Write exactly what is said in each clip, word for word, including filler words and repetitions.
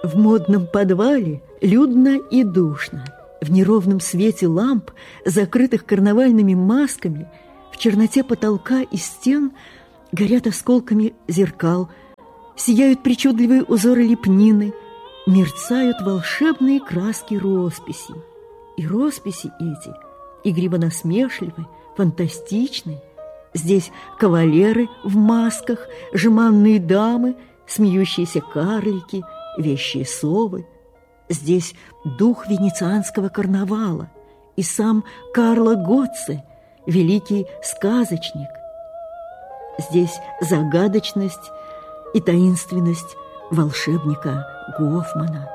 В модном подвале людно и душно. В неровном свете ламп, закрытых карнавальными масками, в черноте потолка и стен горят осколками зеркал, сияют причудливые узоры лепнины, мерцают волшебные краски росписей. И росписи эти игриво-насмешливы, фантастичны. Здесь кавалеры в масках, жеманные дамы, смеющиеся карлики, вещие совы. Здесь дух венецианского карнавала и сам Карло Гоцци, великий сказочник. Здесь загадочность и таинственность волшебника Гофмана.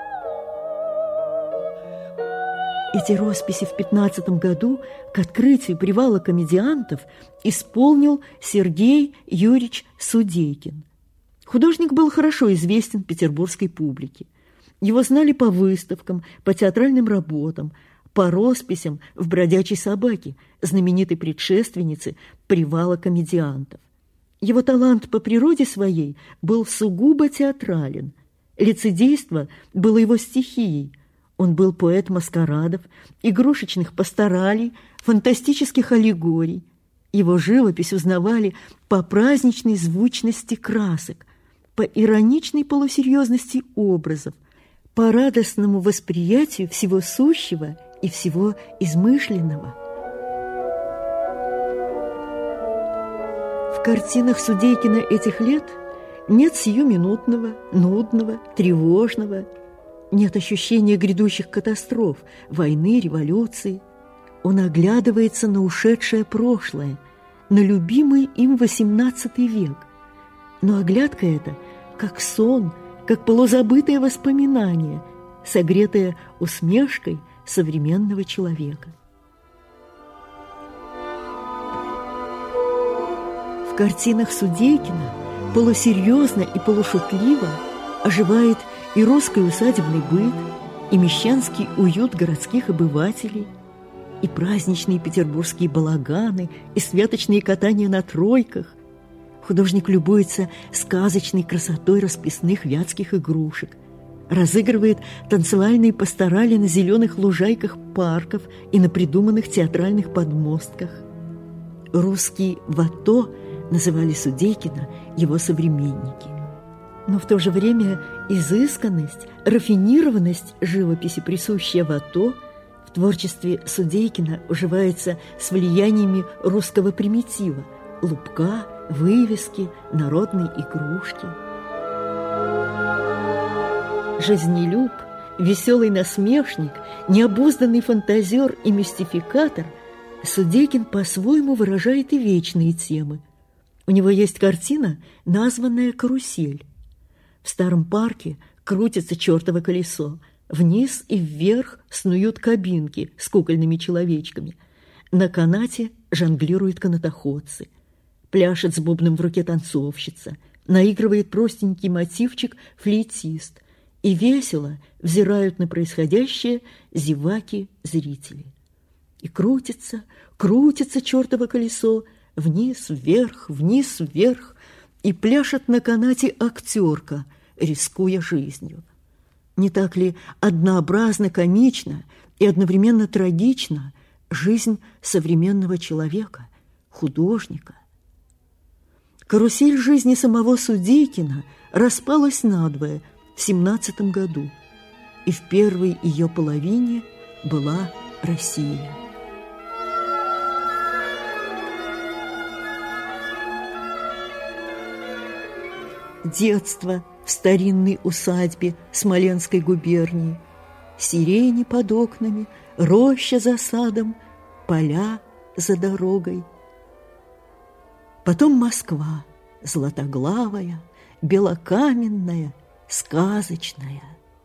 Эти росписи в пятнадцатом году к открытию привала комедиантов исполнил Сергей Юрьевич Судейкин. Художник был хорошо известен петербургской публике. Его знали по выставкам, по театральным работам, по росписям в «Бродячей собаке», знаменитой предшественнице привала комедиантов. Его талант по природе своей был сугубо театрален. Лицедейство было его стихией. Он был поэт маскарадов, игрушечных пасторалей, фантастических аллегорий. Его живопись узнавали по праздничной звучности красок, по ироничной полусерьезности образов, по радостному восприятию всего сущего и всего измышленного. В картинах Судейкина этих лет нет сиюминутного, нудного, тревожного, нет ощущения грядущих катастроф, войны, революции. Он оглядывается на ушедшее прошлое, на любимый им восемнадцатый век. Но оглядка эта, как сон, как полузабытое воспоминание, согретое усмешкой современного человека. В картинах Судейкина полусерьезно и полушутливо оживает и русский усадебный быт, и мещанский уют городских обывателей, и праздничные петербургские балаганы, и святочные катания на тройках. Художник любуется сказочной красотой расписных вятских игрушек, разыгрывает танцевальные пасторали на зеленых лужайках парков и на придуманных театральных подмостках. Русский Вато называли Судейкина его современники. Но в то же время изысканность, рафинированность живописи, присущая Вато, в творчестве Судейкина уживается с влияниями русского примитива – лубка, вывески, народной игрушки. Жизнелюб, веселый насмешник, необузданный фантазер и мистификатор, Судейкин по-своему выражает и вечные темы. У него есть картина, названная «Карусель». В старом парке крутится чертово колесо. Вниз и вверх снуют кабинки с кукольными человечками. На канате жонглируют канатоходцы. Пляшет с бубном в руке танцовщица. Наигрывает простенький мотивчик флейтист. И весело взирают на происходящее зеваки-зрители. И крутится, крутится чертово колесо. Вниз, вверх, вниз, вверх. И пляшет на канате актерка, рискуя жизнью. Не так ли однообразно, комично и одновременно трагично жизнь современного человека, художника? Карусель жизни самого Судейкина распалась надвое в семнадцатом году, и в первой ее половине была Россия. Детство в старинной усадьбе Смоленской губернии, сирени под окнами, роща за садом, поля за дорогой. Потом Москва, златоглавая, белокаменная, сказочная.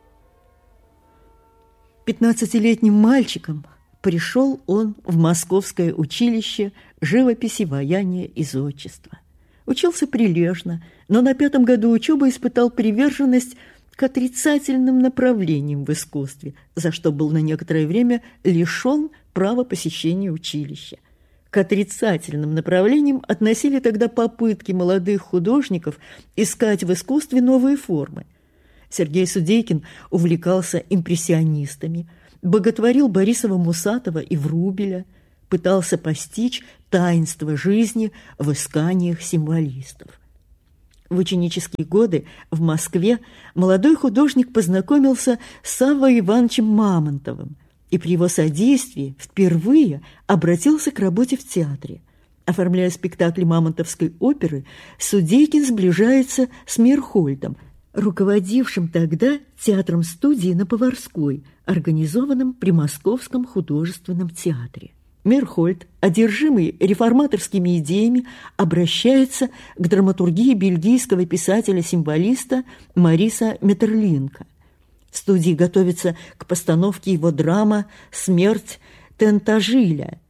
Пятнадцатилетним мальчиком пришел он в Московское училище живописи, ваяния и зодчества. Учился прилежно, но на пятом году учебы испытал приверженность к отрицательным направлениям в искусстве, за что был на некоторое время лишен права посещения училища. К отрицательным направлениям относили тогда попытки молодых художников искать в искусстве новые формы. Сергей Судейкин увлекался импрессионистами, боготворил Борисова-Мусатова и Врубеля, пытался постичь таинство жизни в исканиях символистов. В ученические годы в Москве молодой художник познакомился с Саввой Ивановичем Мамонтовым и при его содействии впервые обратился к работе в театре. Оформляя спектакли Мамонтовской оперы, Судейкин сближается с Мейерхольдом, руководившим тогда театром-студии на Поварской, организованным при Московском художественном театре. Мейерхольд, одержимый реформаторскими идеями, обращается к драматургии бельгийского писателя-символиста Мариса Метерлинка. В студии готовится к постановке его драма «Смерть Тентажиля»,